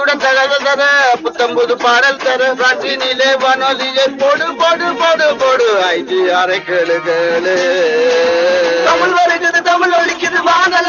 தகவல் தர புத்தம்புது பாடல் தர காற்றினிலே வானொலியை போடு போடு போடு போடு ஐடி அரை கேளு கேளு தமிழ் வருகிறது தமிழ் ஒழிக்குது வான